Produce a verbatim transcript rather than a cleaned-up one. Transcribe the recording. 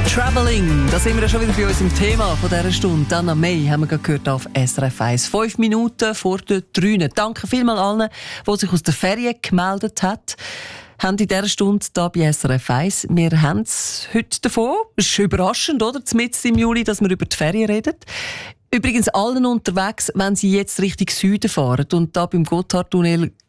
Travelling, da sind wir ja schon wieder bei uns im Thema von dieser Stunde. Anna May haben wir gerade gehört auf S R F eins. Fünf Minuten vor der drei. Danke vielmals allen, die sich aus der Ferien gemeldet haben. Haben in dieser Stunde hier bei S R F eins. Wir haben es heute davon. Es ist überraschend, oder? Mitten im Juli, dass wir über die Ferien reden. Übrigens allen unterwegs, wenn sie jetzt Richtung Süden fahren und da beim Gotthardtunnel